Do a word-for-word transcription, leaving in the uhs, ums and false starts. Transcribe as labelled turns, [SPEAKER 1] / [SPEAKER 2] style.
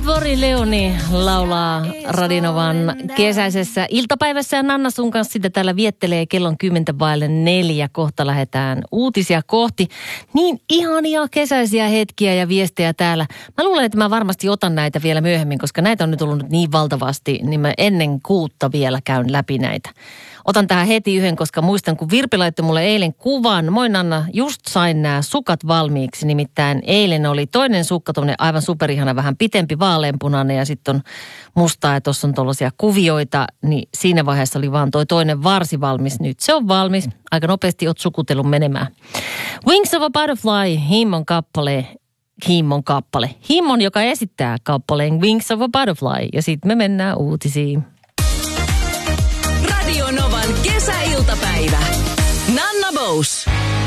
[SPEAKER 1] Bori Leoni laulaa Radinovan kesäisessä iltapäivässä ja Nanna sun kanssa sitä täällä viettelee kellon kymmentä vaille neljä. Kohta lähdetään uutisia kohti. Niin ihania kesäisiä hetkiä ja viestejä täällä. Mä luulen, että mä varmasti otan näitä vielä myöhemmin, koska näitä on nyt ollut niin valtavasti, niin mä ennen kuutta vielä käyn läpi näitä. Otan tähän heti yhden, koska muistan, kun Virpi laittoi mulle eilen kuvan. Moi Nanna, just sain nämä sukat valmiiksi. Nimittäin eilen oli toinen sukka, tuommoinen aivan superihana, vähän pitempi, vaaleanpunainen ja sitten on mustaa ja tuossa on tuollaisia kuvioita. Niin siinä vaiheessa oli vaan toi toinen varsi valmis. Nyt se on valmis. Aika nopeasti oot sukutelun menemään. Wings of a Butterfly, Himmon kappale. Himmon kappale. Himmon, joka esittää kappaleen Wings of a Butterfly. Ja sitten me mennään uutisiin.
[SPEAKER 2] Radio Novan kesäiltapäivä. Nanna Bous.